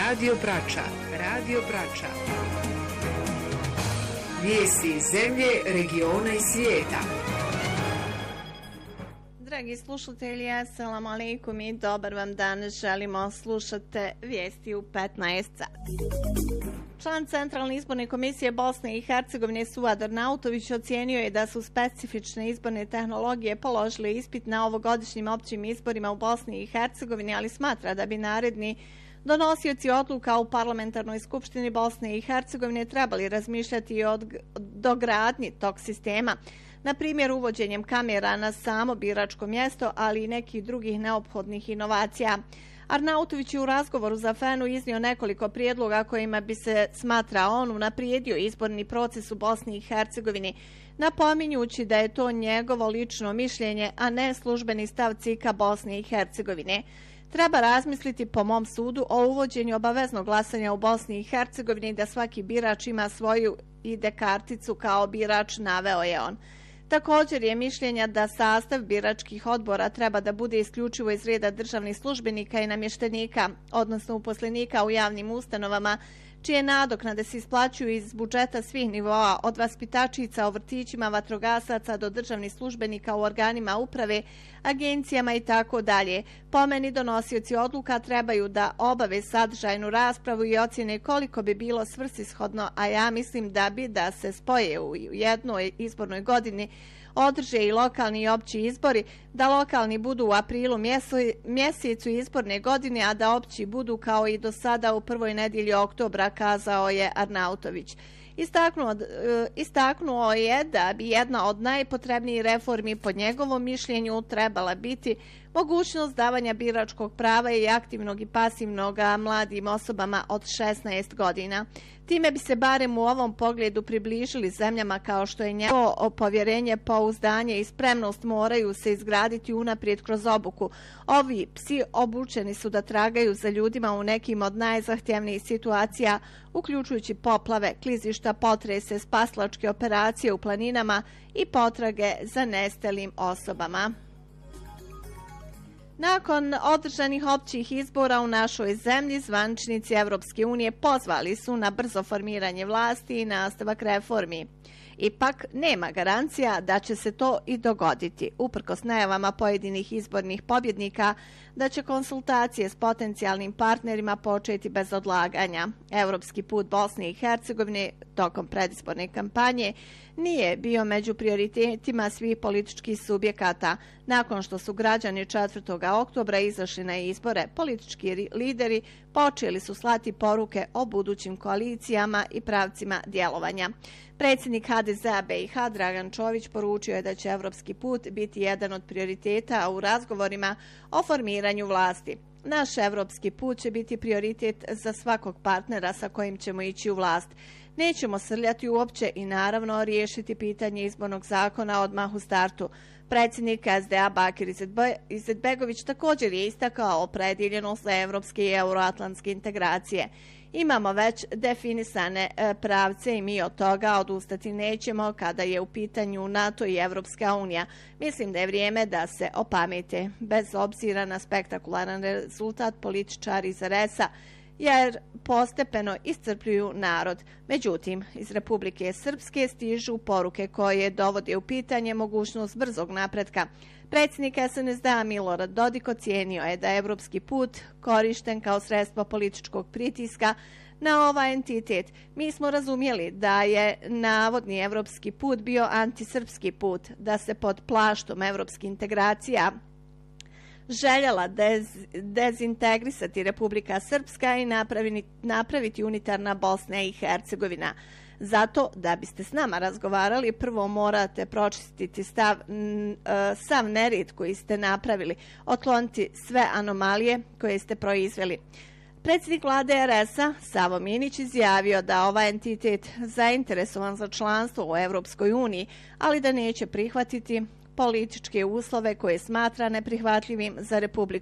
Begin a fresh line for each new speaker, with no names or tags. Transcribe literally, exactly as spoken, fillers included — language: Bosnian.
Radio Brača, Radio Brača. Vijesti iz zemlje, regiona i svijeta.
Dragi slušatelji, assalamu alaikum i dobar vam dan. Želimo slušate vijesti u petnaest sati. Član Centralne izborne komisije Bosne i Hercegovine Suad Arnautović ocijenio je da su specifične izborne tehnologije položile ispit na ovogodišnjim općim izborima u Bosni i Hercegovini, ali smatra da bi naredni donosioci odluka u Parlamentarnoj skupštini Bosne i Hercegovine trebali razmišljati i o dogradnji tog sistema, na primjer uvođenjem kamera na samo biračko mjesto, ali i nekih drugih neophodnih inovacija. Arnautović je u razgovoru za Fenu iznio nekoliko prijedloga kojima bi se, smatra on, unaprijedio izborni proces u Bosni i Hercegovini, napominjući da je to njegovo lično mišljenje, a ne službeni stav C I K-a Bosne i Hercegovine. Treba razmisliti, po mom sudu, o uvođenju obaveznog glasanja u Bosni i Hercegovini, da svaki birač ima svoju I D karticu kao birač, naveo je on. Također je mišljenja da sastav biračkih odbora treba da bude isključivo iz reda državnih službenika i namještenika, odnosno uposlenika u javnim ustanovama, čije nadoknade se isplaćuju iz budžeta svih nivoa, od vaspitačica u vrtićima, vatrogasaca do državnih službenika u organima uprave, agencijama i tako dalje. Po meni donosioci odluka trebaju da obave sadržajnu raspravu i ocjene koliko bi bilo svrsishodno, a ja mislim da bi da se spoje u jednoj izbornoj godini održe i lokalni i opći izbori, da lokalni budu u aprilu mjesecu izborne godine, a da opći budu kao i do sada u prvoj nedjelji oktobra, kazao je Arnautović. Istaknuo, istaknuo je da bi jedna od najpotrebnijih reformi po njegovom mišljenju trebala biti mogućnost davanja biračkog prava i aktivnog i pasivnog mladim osobama od šesnaest godina. Time bi se barem u ovom pogledu približili zemljama kao što je njegovo povjerenje, pouzdanje i spremnost moraju se izgraditi unaprijed kroz obuku. Ovi psi obučeni su da tragaju za ljudima u nekim od najzahtjevnijih situacija, uključujući poplave, klizišta, potrese, spaslačke operacije u planinama i potrage za nestalim osobama. Nakon održanih općih izbora u našoj zemlji, zvaničnici Evropske unije pozvali su na brzo formiranje vlasti i nastavak reformi. Ipak, nema garancija da će se to i dogoditi, uprkos najavama pojedinih izbornih pobjednika da će konsultacije s potencijalnim partnerima početi bez odlaganja. Evropski put Bosne i Hercegovine tokom predizborne kampanje nije bio među prioritetima svih političkih subjekata. Nakon što su građani četvrtog oktobra izašli na izbore, politički lideri počeli su slati poruke o budućim koalicijama i pravcima djelovanja. Predsjednik H D Z-a B i H Dragan Čović poručio je da će Evropski put biti jedan od prioriteta u razgovorima o formiranju vlasti. Naš evropski put će biti prioritet za svakog partnera sa kojim ćemo ići u vlast. Nećemo srljati uopće i naravno riješiti pitanje izbornog zakona odmah u startu. Predsjednik S D A Bakir Izetbegović također je istakao opredjeljenost za evropske i euroatlantske integracije. Imamo već definisane pravce i mi od toga odustati nećemo kada je u pitanju NATO i Evropska unija. Mislim da je vrijeme da se opamete, bez obzira na spektakularan rezultat političari iz R S-a, jer postepeno iscrpljuju narod. Međutim, iz Republike Srpske stižu poruke koje dovode u pitanje mogućnost brzog napretka. Predsjednik S N S D-a Milorad Dodik ocijenio je da je evropski put korišten kao sredstvo političkog pritiska na ovaj entitet. Mi smo razumjeli da je navodni evropski put bio antisrpski put, da se pod plaštom evropskih integracija željela dez, dezintegrisati Republika Srpska i napraviti, napraviti unitarna Bosna i Hercegovina. Zato, da biste s nama razgovarali, prvo morate pročistiti stav, sav nered koji ste napravili, otkloniti sve anomalije koje ste proizveli. Predsjednik vlade R S-a Savo Minić izjavio da ovaj entitet zainteresovan za članstvo u Evropskoj uniji, ali da neće prihvatiti političke uslove koje smatra neprihvatljivim za Republiku